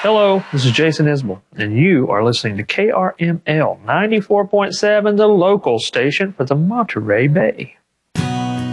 Hello, this is Jason Isbell, and you are listening to KRML 94.7, the local station for the Monterey Bay.